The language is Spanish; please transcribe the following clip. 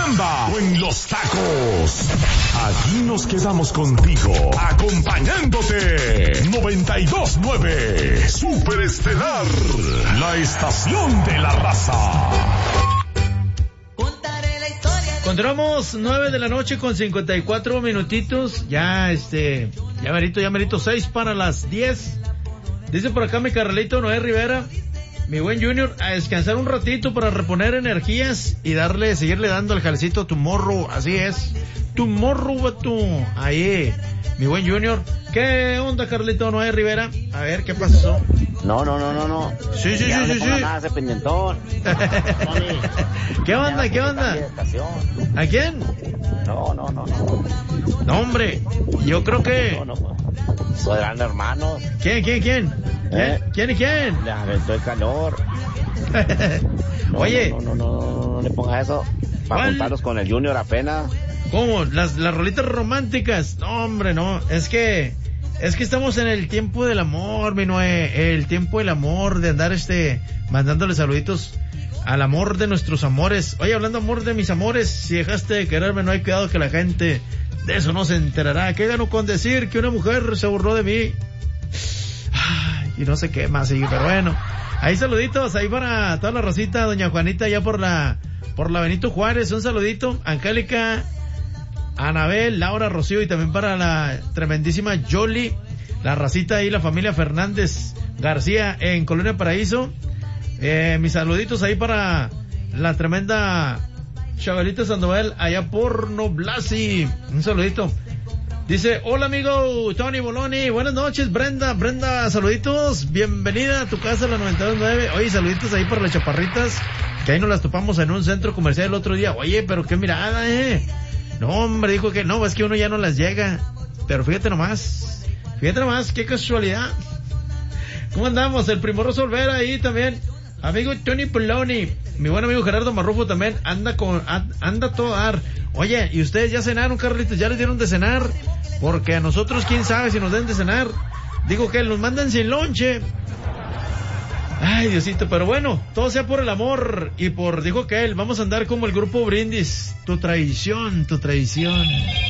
chamba o en los tacos. Aquí nos quedamos contigo, acompañándote. 92.9 Super Estelar, la estación de la raza. Continuamos 9 de la noche con 54 minutitos. Ya merito 6 para las 10. Dice por acá mi carnalito Noé Rivera, mi buen Junior, a descansar un ratito para reponer energías y seguirle dando el jalecito Tomorrow. Así es, Tomorrow, vato. Ahí, mi buen Junior. ¿Qué onda, Carlito Noé Rivera? A ver, ¿qué pasó? No. Sí. Nada, ese pendientón. ¿Qué onda? ¿A quién? No. No, hombre, yo creo que... No. Soy grande, hermanos. ¿Quién? ¿Quién? Le aventó el calor. Oye. No le ponga eso. Para juntarlos con el Junior apenas. ¿Cómo? Las rolitas románticas. No, hombre, no. Es que estamos en el tiempo del amor, mi Noé. El tiempo del amor, de andar mandándole saluditos al amor de nuestros amores. Oye, hablando amor de mis amores, si dejaste de quererme, no hay cuidado que la gente de eso no se enterará. ¿Qué gano con decir que una mujer se burló de mí? Ay, y no sé qué más sigue, pero bueno. Ahí saluditos, ahí para toda la racita, doña Juanita, allá por la Benito Juárez. Un saludito, Angélica, Anabel, Laura, Rocío, y también para la tremendísima Yoli, la racita ahí, la familia Fernández García en Colonia Paraíso. Mis saluditos ahí para la tremenda Chavalita Sandoval allá por Noblasi. Un saludito. Dice, hola amigo Tony Boloni, buenas noches. Brenda, saluditos, bienvenida a tu casa, la 92.9. Oye, saluditos ahí para las chaparritas, que ahí nos las topamos en un centro comercial el otro día. Oye, pero qué mirada, No, hombre, dijo que no, es que uno ya no las llega. Pero fíjate nomás, qué casualidad. ¿Cómo andamos? El Primoroso Olvera ahí también. Amigo Tony Poloni, mi buen amigo Gerardo Marrufo también anda todo a dar. Oye, ¿y ustedes ya cenaron, Carlitos? ¿Ya les dieron de cenar? Porque a nosotros, quién sabe si nos den de cenar. Digo que nos mandan sin lonche. Ay, Diosito, pero bueno, todo sea por el amor y dijo que vamos a andar como el grupo Brindis. Tu traición.